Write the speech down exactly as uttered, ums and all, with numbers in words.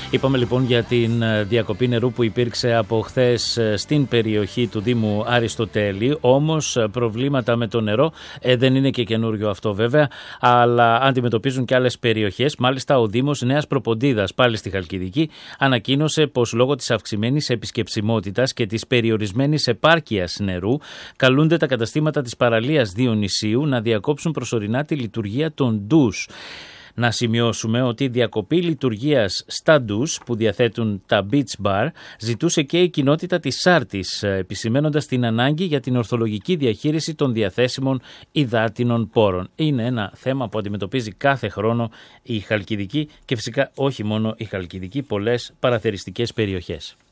Είπαμε λοιπόν για την διακοπή νερού που υπήρξε από χθες στην περιοχή του Δήμου Αριστοτέλη, όμως προβλήματα με το νερό ε, δεν είναι και καινούριο αυτό βέβαια, αλλά αντιμετωπίζουν και άλλες περιοχές. Μάλιστα ο Δήμος Νέας Προποντίδας, πάλι στη Χαλκιδική, ανακοίνωσε πως λόγω της αυξημένης επισκεψιμότητας και της περιορισμένης επάρκειας νερού καλούνται τα καταστήματα της παραλίας Διονυσίου να διακόψουν προσωρινά τη λειτουργία των ντους. Να σημειώσουμε ότι η διακοπή λειτουργίας στα ντους που διαθέτουν τα beach bar ζητούσε και η κοινότητα της Σάρτης, επισημαίνοντας την ανάγκη για την ορθολογική διαχείριση των διαθέσιμων υδάτινων πόρων. Είναι ένα θέμα που αντιμετωπίζει κάθε χρόνο η Χαλκιδική και φυσικά όχι μόνο η Χαλκιδική, πολλές παραθεριστικές περιοχές.